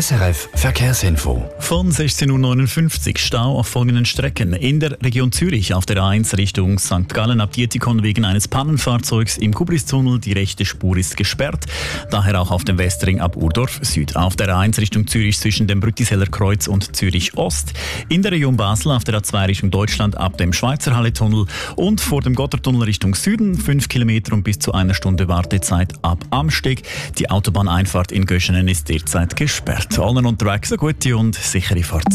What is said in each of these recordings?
SRF Verkehrsinfo. Von 16.59 Uhr Stau auf folgenden Strecken. In der Region Zürich auf der A1 Richtung St. Gallen ab Dietikon wegen eines Pannenfahrzeugs im Kubristunnel. Die rechte Spur ist gesperrt. Daher auch auf dem Westring ab Urdorf Süd. Auf der A1 Richtung Zürich zwischen dem Brüttiseller Kreuz und Zürich Ost. In der Region Basel auf der A2 Richtung Deutschland ab dem Schweizer Halle-Tunnel. Und vor dem Gotthardtunnel Richtung Süden 5 Kilometer und bis zu einer Stunde Wartezeit ab Amsteg. Die Autobahneinfahrt in Göschenen ist derzeit gesperrt. Allen unterwegs eine gute und sichere Fahrt.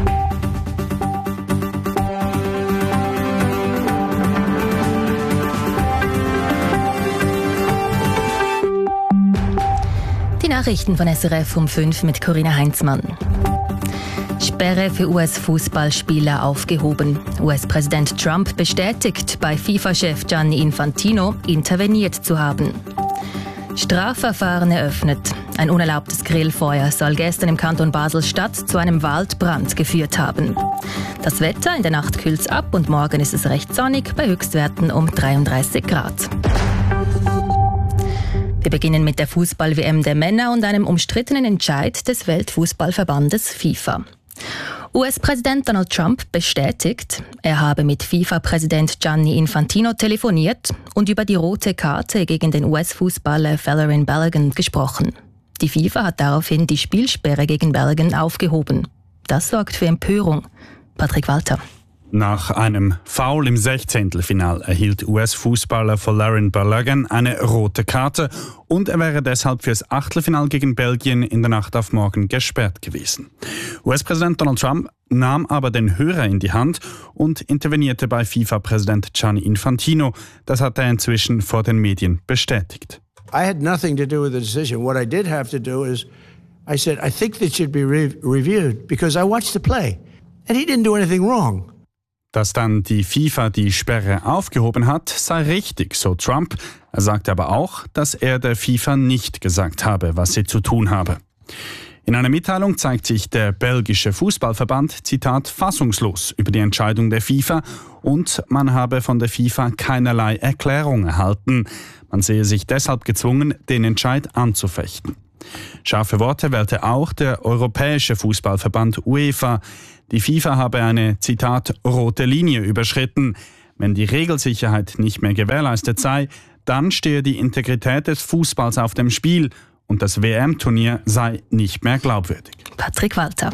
Die Nachrichten von SRF um 5 mit Corinna Heinzmann. Sperre für US-Fußballspieler aufgehoben. US-Präsident Trump bestätigt, bei FIFA-Chef Gianni Infantino interveniert zu haben. Strafverfahren eröffnet. Ein unerlaubtes Grillfeuer soll gestern im Kanton Basel-Stadt zu einem Waldbrand geführt haben. Das Wetter: in der Nacht kühlt es ab und morgen ist es recht sonnig bei Höchstwerten um 33 Grad. Wir beginnen mit der Fußball-WM der Männer und einem umstrittenen Entscheid des Weltfußballverbandes FIFA. US-Präsident Donald Trump bestätigt, er habe mit FIFA-Präsident Gianni Infantino telefoniert und über die rote Karte gegen den US-Fußballer Folarin Balogun gesprochen. Die FIFA hat daraufhin die Spielsperre gegen Balogun aufgehoben. Das sorgt für Empörung. Patrick Walter. Nach einem Foul im 16. erhielt US-Fußballer Folarin Balogun eine rote Karte und er wäre deshalb fürs Achtelfinale gegen Belgien in der Nacht auf morgen gesperrt gewesen. US-Präsident Donald Trump nahm aber den Hörer in die Hand und intervenierte bei FIFA-Präsident Gianni Infantino. Das hat er inzwischen vor den Medien bestätigt. I had nothing to do with the decision. What I did have to do is, I said, I think that should be reviewed because I watched the play and he didn't do anything wrong. Dass dann die FIFA die Sperre aufgehoben hat, sei richtig, so Trump. Er sagte aber auch, dass er der FIFA nicht gesagt habe, was sie zu tun habe. In einer Mitteilung zeigt sich der belgische Fußballverband, Zitat, fassungslos über die Entscheidung der FIFA und man habe von der FIFA keinerlei Erklärung erhalten. Man sehe sich deshalb gezwungen, den Entscheid anzufechten. Scharfe Worte wählte auch der Europäische Fußballverband UEFA. Die FIFA habe eine, Zitat, rote Linie überschritten. Wenn die Regelsicherheit nicht mehr gewährleistet sei, dann stehe die Integrität des Fußballs auf dem Spiel und das WM-Turnier sei nicht mehr glaubwürdig. Patrick Walter.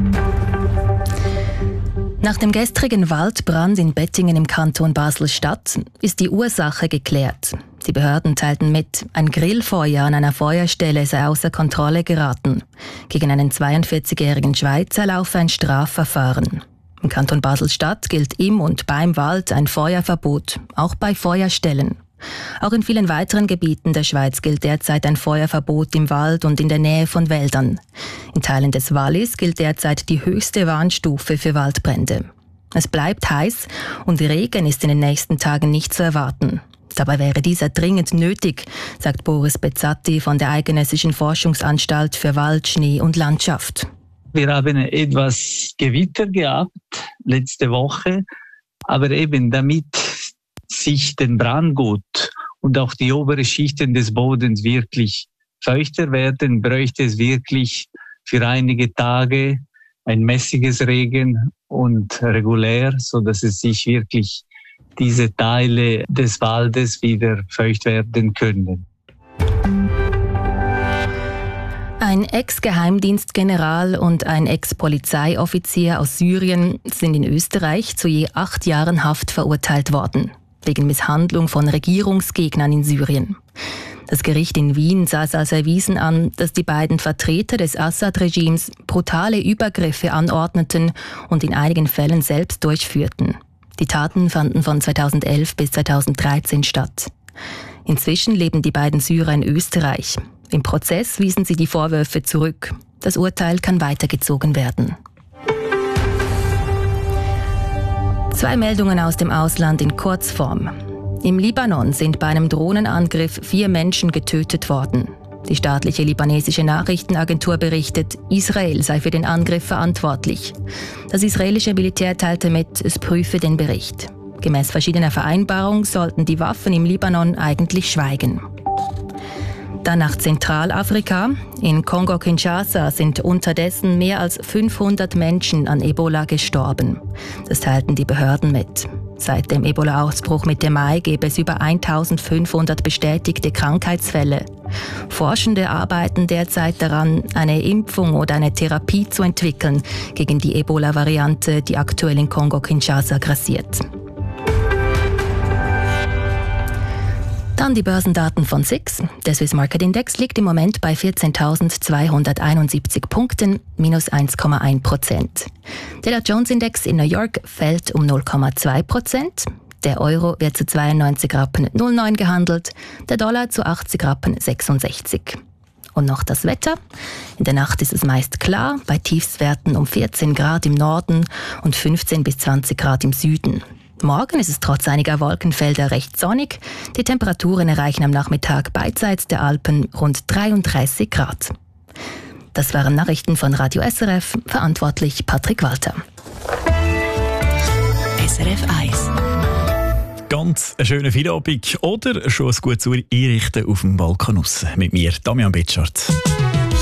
Nach dem gestrigen Waldbrand in Bettingen im Kanton Basel-Stadt ist die Ursache geklärt. Die Behörden teilten mit, ein Grillfeuer an einer Feuerstelle sei außer Kontrolle geraten. Gegen einen 42-jährigen Schweizer laufe ein Strafverfahren. Im Kanton Basel-Stadt gilt im und beim Wald ein Feuerverbot, auch bei Feuerstellen. Auch in vielen weiteren Gebieten der Schweiz gilt derzeit ein Feuerverbot im Wald und in der Nähe von Wäldern. In Teilen des Wallis gilt derzeit die höchste Warnstufe für Waldbrände. Es bleibt heiß und Regen ist in den nächsten Tagen nicht zu erwarten. Dabei wäre dieser dringend nötig, sagt Boris Bezzatti von der Eidgenössischen Forschungsanstalt für Wald, Schnee und Landschaft. Wir haben etwas Gewitter gehabt letzte Woche, aber eben damit sich den Brandgut und auch die oberen Schichten des Bodens wirklich feuchter werden, bräuchte es wirklich für einige Tage ein mäßiges Regen und regulär, so dass es sich wirklich diese Teile des Waldes wieder feucht werden können. Ein Ex-Geheimdienstgeneral und ein Ex-Polizeioffizier aus Syrien sind in Österreich zu je 8 Jahren Haft verurteilt worden, wegen Misshandlung von Regierungsgegnern in Syrien. Das Gericht in Wien sah es als erwiesen an, dass die beiden Vertreter des Assad-Regimes brutale Übergriffe anordneten und in einigen Fällen selbst durchführten. Die Taten fanden von 2011 bis 2013 statt. Inzwischen leben die beiden Syrer in Österreich. Im Prozess wiesen sie die Vorwürfe zurück. Das Urteil kann weitergezogen werden. 2 Meldungen aus dem Ausland in Kurzform. Im Libanon sind bei einem Drohnenangriff 4 Menschen getötet worden. Die staatliche libanesische Nachrichtenagentur berichtet, Israel sei für den Angriff verantwortlich. Das israelische Militär teilte mit, es prüfe den Bericht. Gemäß verschiedener Vereinbarungen sollten die Waffen im Libanon eigentlich schweigen. Dann nach Zentralafrika. In Kongo-Kinshasa sind unterdessen mehr als 500 Menschen an Ebola gestorben. Das teilten die Behörden mit. Seit dem Ebola-Ausbruch Mitte Mai gäbe es über 1500 bestätigte Krankheitsfälle. Forschende arbeiten derzeit daran, eine Impfung oder eine Therapie zu entwickeln gegen die Ebola-Variante, die aktuell in Kongo-Kinshasa grassiert. Dann die Börsendaten von SIX. Der Swiss Market Index liegt im Moment bei 14.271 Punkten, minus 1,1%. Der Dow Jones Index in New York fällt um 0,2%. Der Euro wird zu 92,09 Rappen gehandelt, der Dollar zu 80,66 Rappen. Und noch das Wetter. In der Nacht ist es meist klar, bei Tiefstwerten um 14 Grad im Norden und 15 bis 20 Grad im Süden. Morgen ist es trotz einiger Wolkenfelder recht sonnig. Die Temperaturen erreichen am Nachmittag beidseits der Alpen rund 33 Grad. Das waren Nachrichten von Radio SRF, verantwortlich Patrick Walter. SRF 1. Ganz einen schönen Feierabend oder schon ein gutes Einrichten auf dem Balkon raus. Mit mir, Damian Betschart.